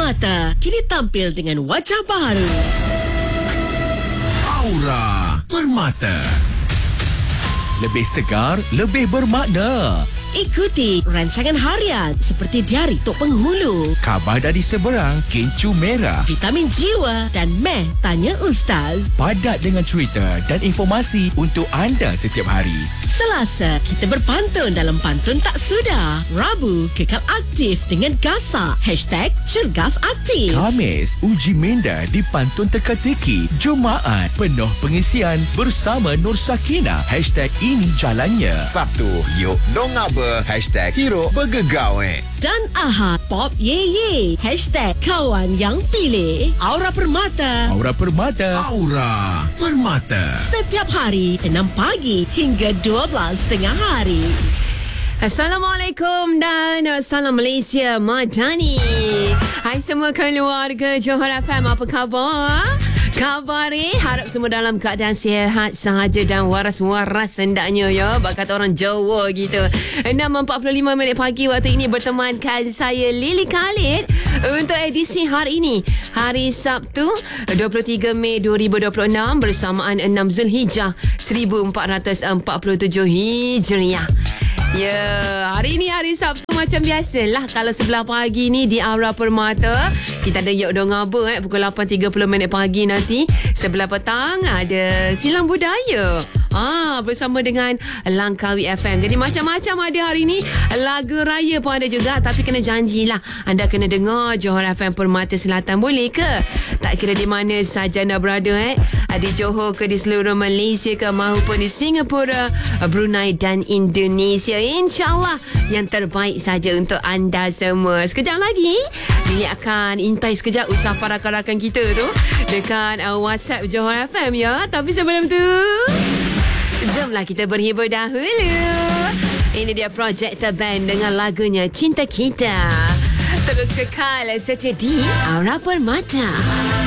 Permata kini tampil dengan wajah baru. Aura Permata. Lebih segar, lebih bermakna. Ikuti rancangan harian seperti Diari Tok Penghulu, Khabar dari Seberang, Kencur Merah. Vitamin Jiwa dan Meh Tanya Ustaz. Padat dengan cerita dan informasi untuk anda setiap hari. Selasa, kita berpantun dalam Pantun Tak Sudah. Rabu, kekal aktif dengan Gasak. #Cergas Aktif. Khamis, uji minda di Pantun Teka-teki. Jumaat, penuh pengisian bersama Nur Sakinah. #Ini Jalannya. Sabtu, yuk dong apa? #Hero bergegawe. Dan Ahad, Pop Ye Ye. #Kawan Yang Pilih. Aura Permata. Aura Permata. Aura Permata. Setiap hari 6 pagi hingga 12 tengah hari. Assalamualaikum dan salam Malaysia Madani. Hai semua keluarga Johor FM, apa khabar? Khabar harap semua dalam keadaan sihat sahaja dan waras-waras hendaknya ya. Bak kata orang Jawa gitu. 6.45 pagi waktu ini bertemankan saya Lily Khalid untuk edisi hari ini. Hari Sabtu 23 Mei 2026 bersamaan 6 Zulhijjah 1447 Hijriah. Ya, hari ini hari Sabtu macam biasalah. Kalau sebelah pagi ni di Aura Permata, kita ada Yok Dong Aba pukul 8.30 pagi nanti. Sebelah petang ada Silang Budaya. Bersama dengan Langkawi FM. Jadi macam-macam ada hari ni. Lagu raya pun ada juga. Tapi kena janjilah anda kena dengar Johor FM Permata Selatan. Boleh ke? Tak kira di mana saja anda berada di Johor ke, di seluruh Malaysia ke, maupun di Singapura, Brunei dan Indonesia. InsyaAllah yang terbaik saja untuk anda semua. Sekejap lagi Lily akan intai sekejap ucapan rakan-rakan kita tu dekat WhatsApp Johor FM ya. Tapi sebelum tu, jomlah kita berhibur dahulu. Ini dia Projector Band dengan lagunya Cinta Kita. Terus kekal setia di Aura Permata.